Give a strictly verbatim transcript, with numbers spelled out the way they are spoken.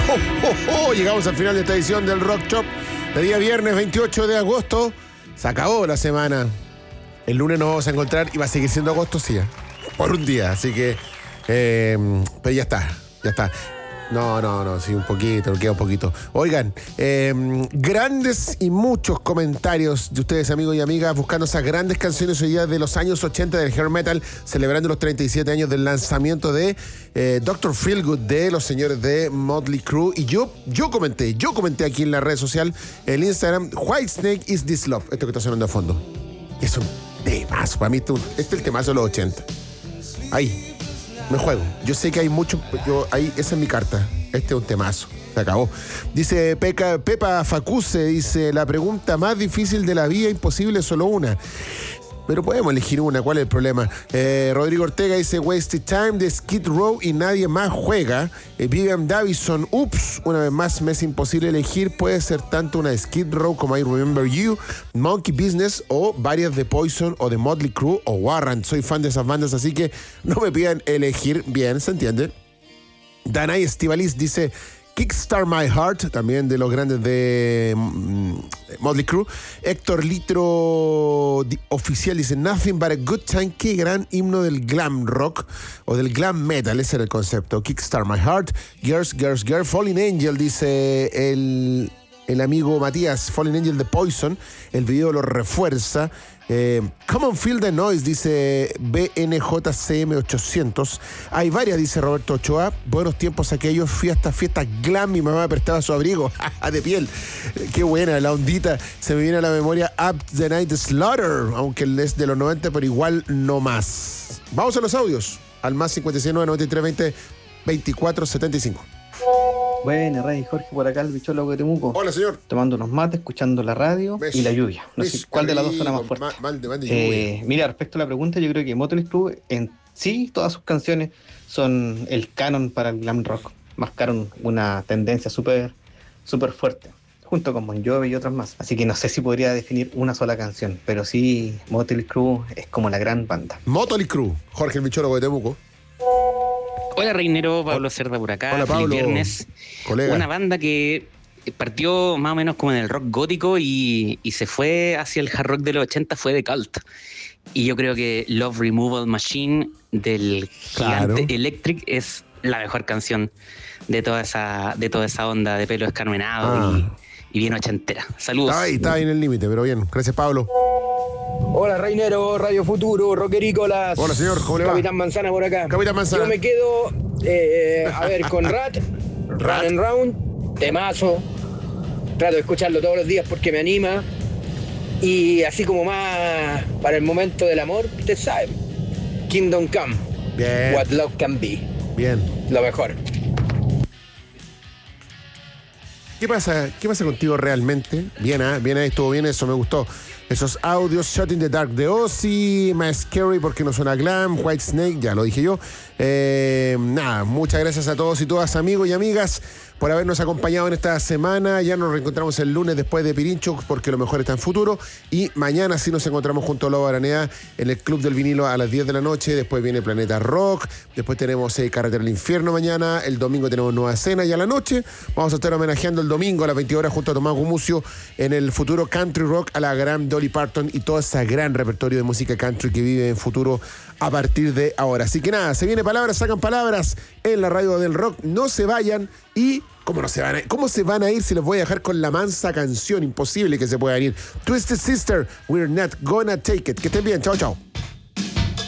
Oh, oh, oh, llegamos al final de esta edición del Rock Shop de día viernes veintiocho de agosto. Se acabó la semana. El lunes nos vamos a encontrar y va a seguir siendo agosto, sí, por un día. Así que, eh, pero ya está, ya está. No, no, no, sí, un poquito, queda un poquito. Oigan, eh, grandes y muchos comentarios de ustedes, amigos y amigas, buscando esas grandes canciones hoy día de los años ochenta del hair metal, celebrando los treinta y siete años del lanzamiento de eh, doctor Feelgood de los señores de Motley Crue. Y yo, yo comenté, yo comenté aquí en la red social, el Instagram, Whitesnake is this love, esto que está sonando a fondo. Es un temazo, para mí este es el temazo de los ochenta. Ahí. Me juego. Yo sé que hay mucho. Yo, ahí, esa es mi carta. Este es un temazo. Se acabó. Dice Peca, Pepa Facuse, dice, la pregunta más difícil de la vida, imposible, solo una. Pero podemos elegir una, ¿cuál es el problema? Eh, Rodrigo Ortega dice, Wasted Time de Skid Row y nadie más juega. Eh, Vivian Davison, ups, una vez más me es imposible elegir. Puede ser tanto una de Skid Row como I Remember You, Monkey Business o varias de Poison o de Motley Crue o Warrant. Soy fan de esas bandas, así que no me pidan elegir bien, ¿se entiende? Danay Estivalis dice, Kickstart My Heart, también de los grandes de mm, Motley Crue. Héctor Litro di, oficial dice Nothing But a Good Time. Qué gran himno del glam rock o del glam metal, ese era el concepto. Kickstart My Heart. Girls, Girls, Girls. Falling Angel, dice el, el amigo Matías. Falling Angel de Poison. El video lo refuerza. Eh, Come on Feel the Noise, dice B N J C M ochocientos. Hay varias, dice Roberto Ochoa. Buenos tiempos aquellos, fui a estas fiestas glam, mi mamá me prestaba su abrigo de piel. Qué buena, la ondita. Se me viene a la memoria Up the Night Slaughter, aunque es de los noventa, pero igual no más. Vamos a los audios, al más cincuenta y seis nueve noventa y tres veinte veinticuatro setenta y cinco. Buenas, Rey Jorge, por acá el bichólogo de Temuco. Hola, señor. Tomando unos mates, escuchando la radio ¿Ves? Y la lluvia. No ¿Ves? sé cuál de las dos suena más fuerte. Mal, mal de, mal de eh, mira, respecto a la pregunta, yo creo que Motley Crue en sí, todas sus canciones son el canon para el glam rock. Marcaron una tendencia súper súper fuerte, junto con Bon Jovi y otras más. Así que no sé si podría definir una sola canción, pero sí, Motley Crue es como la gran banda. Motley Crue, Jorge el bichólogo de Temuco. Hola Reinero, Pablo Cerda por acá. Hola, Pablo. Feliz viernes. Colega. Una banda que partió más o menos como en el rock gótico y, y se fue hacia el hard rock de los ochenta, fue The Cult. Y yo creo que Love Removal Machine del Claro. Gigante Electric es la mejor canción de toda esa, de toda esa onda de pelo escarmenado Ah. y, y bien ochentera. Saludos. Está ahí, está ahí en el límite, pero bien. Gracias, Pablo. Hola Reinero, Radio Futuro, Rockerícolas. Hola, señor, ¿cómo le va? Capitán Manzana por acá. Capitán Manzana. Yo me quedo, eh, a ver, con Rat, Rat. Run and Round, temazo. Trato de escucharlo todos los días porque me anima. Y así como más para el momento del amor, usted sabe. Kingdom Come, Bien, What Love Can Be, bien. lo mejor. ¿Qué pasa, ¿Qué pasa contigo realmente? Bien, ¿eh? Bien, ahí estuvo bien, eso me gustó. Esos audios, Shot in the Dark de Ozzy, más Scary porque no suena glam, Whitesnake, ya lo dije yo. Eh, nada, muchas gracias a todos y todas, amigos y amigas, por habernos acompañado en esta semana. Ya nos reencontramos el lunes después de Pirincho, porque lo mejor está en futuro. Y mañana sí nos encontramos junto a Lobo Aranea en el Club del Vinilo a las diez de la noche. Después viene Planeta Rock. Después tenemos eh, Carretera al Infierno mañana. El domingo tenemos Nueva Cena y a la noche vamos a estar homenajeando el domingo a las veinte horas junto a Tomás Gumucio en el futuro Country Rock a la gran Dolly Parton y todo ese gran repertorio de música country que vive en futuro a partir de ahora. Así que nada, se viene Palabras, sacan palabras en la radio del rock. No se vayan y... ¿Cómo, no se van a, ¿Cómo se van a ir si los voy a dejar con la mansa canción? Imposible que se puedan ir. Twisted Sister, We're Not Gonna Take It. Que estén bien, chao, chao.